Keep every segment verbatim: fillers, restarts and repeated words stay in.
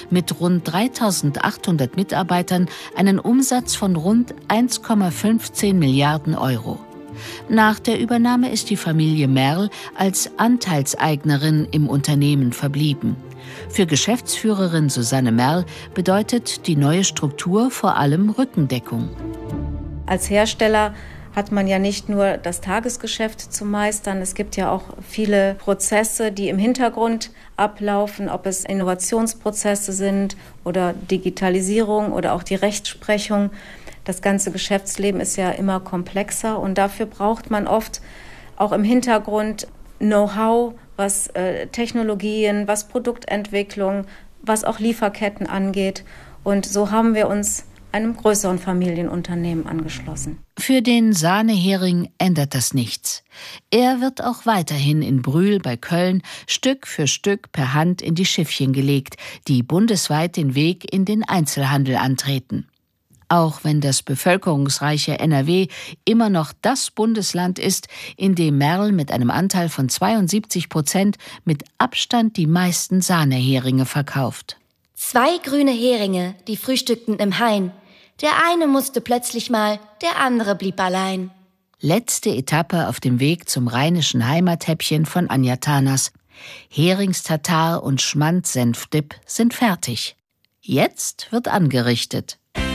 mit rund dreitausendachthundert Mitarbeitern einen Umsatz von rund eins Komma fünfzehn Milliarden Euro. Nach der Übernahme ist die Familie Merl als Anteilseignerin im Unternehmen verblieben. Für Geschäftsführerin Susanne Merl bedeutet die neue Struktur vor allem Rückendeckung. Als Hersteller hat man ja nicht nur das Tagesgeschäft zu meistern, es gibt ja auch viele Prozesse, die im Hintergrund ablaufen, ob es Innovationsprozesse sind oder Digitalisierung oder auch die Rechtsprechung. Das ganze Geschäftsleben ist ja immer komplexer und dafür braucht man oft auch im Hintergrund Know-how, was äh, Technologien, was Produktentwicklung, was auch Lieferketten angeht. Und so haben wir uns einem größeren Familienunternehmen angeschlossen. Für den Sahnehering ändert das nichts. Er wird auch weiterhin in Brühl bei Köln Stück für Stück per Hand in die Schiffchen gelegt, die bundesweit den Weg in den Einzelhandel antreten. Auch wenn das bevölkerungsreiche N R W immer noch das Bundesland ist, in dem Merl mit einem Anteil von zweiundsiebzig Prozent mit Abstand die meisten Sahneheringe verkauft. Zwei grüne Heringe, die frühstückten im Hain. Der eine musste plötzlich mal, der andere blieb allein. Letzte Etappe auf dem Weg zum rheinischen Heimathäppchen von Anja Tanas. Heringstatar und Schmand-Senfdip sind fertig. Jetzt wird angerichtet.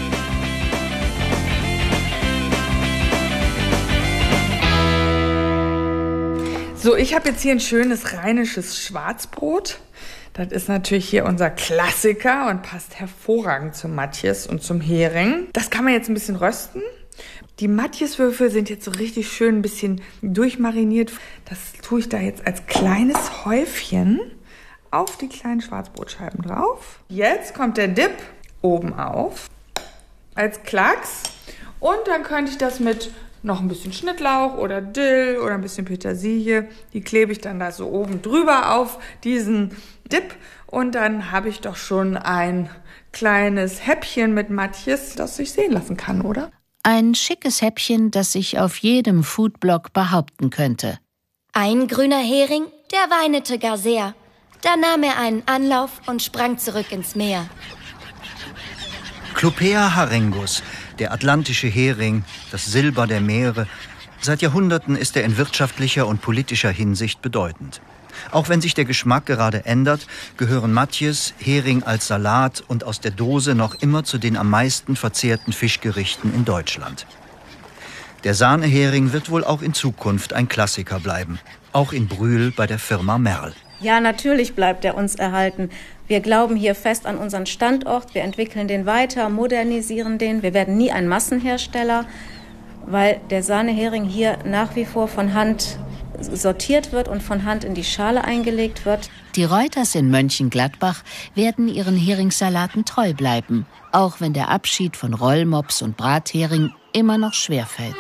So, ich habe jetzt hier ein schönes rheinisches Schwarzbrot. Das ist natürlich hier unser Klassiker und passt hervorragend zum Matjes und zum Hering. Das kann man jetzt ein bisschen rösten. Die Matjeswürfel sind jetzt so richtig schön ein bisschen durchmariniert. Das tue ich da jetzt als kleines Häufchen auf die kleinen Schwarzbrotscheiben drauf. Jetzt kommt der Dip oben auf als Klacks. Und dann könnte ich das mit noch ein bisschen Schnittlauch oder Dill oder ein bisschen Petersilie. Die klebe ich dann da so oben drüber auf diesen Dip. Und dann habe ich doch schon ein kleines Häppchen mit Matjes, das sich sehen lassen kann, oder? Ein schickes Häppchen, das sich auf jedem Foodblog behaupten könnte. Ein grüner Hering, der weinete gar sehr. Da nahm er einen Anlauf und sprang zurück ins Meer. Clupea harengus, der atlantische Hering, das Silber der Meere. Seit Jahrhunderten ist er in wirtschaftlicher und politischer Hinsicht bedeutend. Auch wenn sich der Geschmack gerade ändert, gehören Matjes, Hering als Salat und aus der Dose noch immer zu den am meisten verzehrten Fischgerichten in Deutschland. Der Sahnehering wird wohl auch in Zukunft ein Klassiker bleiben, auch in Brühl bei der Firma Merl. Ja, natürlich bleibt er uns erhalten. Wir glauben hier fest an unseren Standort, wir entwickeln den weiter, modernisieren den. Wir werden nie ein Massenhersteller, weil der Sahnehering hier nach wie vor von Hand sortiert wird und von Hand in die Schale eingelegt wird. Die Reuters in Mönchengladbach werden ihren Heringssalaten treu bleiben, auch wenn der Abschied von Rollmops und Brathering immer noch schwerfällt.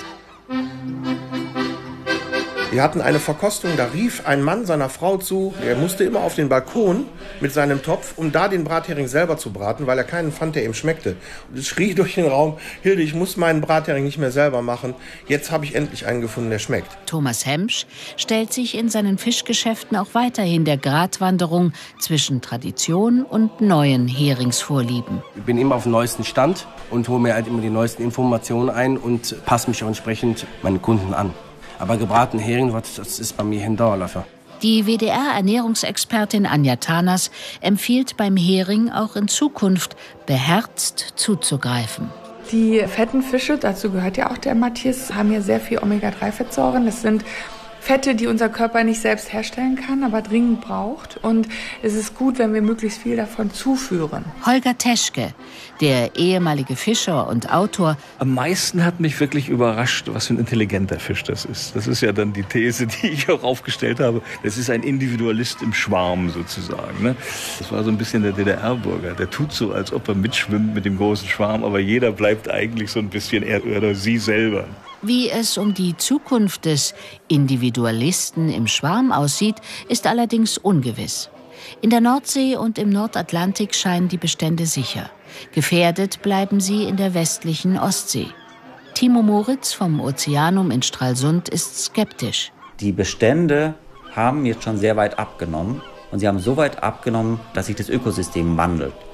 Wir hatten eine Verkostung, da rief ein Mann seiner Frau zu, er musste immer auf den Balkon mit seinem Topf, um da den Brathering selber zu braten, weil er keinen fand, der ihm schmeckte. Und es schrie durch den Raum, Hilde, ich muss meinen Brathering nicht mehr selber machen, jetzt habe ich endlich einen gefunden, der schmeckt. Thomas Hemsch stellt sich in seinen Fischgeschäften auch weiterhin der Gratwanderung zwischen Tradition und neuen Heringsvorlieben. Ich bin immer auf dem neuesten Stand und hole mir halt immer die neuesten Informationen ein und passe mich auch entsprechend meinen Kunden an. Aber gebratene Hering, das ist bei mir ein Dauerläufer. Die W D R-Ernährungsexpertin Anja Tanas empfiehlt beim Hering auch in Zukunft beherzt zuzugreifen. Die fetten Fische, dazu gehört ja auch der Matjes, haben ja sehr viel Omega drei Fettsäuren. Das sind Fette, die unser Körper nicht selbst herstellen kann, aber dringend braucht. Und es ist gut, wenn wir möglichst viel davon zuführen. Holger Teschke, der ehemalige Fischer und Autor. Am meisten hat mich wirklich überrascht, was für ein intelligenter Fisch das ist. Das ist ja dann die These, die ich auch aufgestellt habe. Das ist ein Individualist im Schwarm sozusagen. Ne? Das war so ein bisschen der D D R-Bürger. Der tut so, als ob er mitschwimmt mit dem großen Schwarm, aber jeder bleibt eigentlich so ein bisschen er oder sie selber. Wie es um die Zukunft des Individualisten im Schwarm aussieht, ist allerdings ungewiss. In der Nordsee und im Nordatlantik scheinen die Bestände sicher. Gefährdet bleiben sie in der westlichen Ostsee. Timo Moritz vom Ozeanum in Stralsund ist skeptisch. Die Bestände haben jetzt schon sehr weit abgenommen. Und sie haben so weit abgenommen, dass sich das Ökosystem wandelt.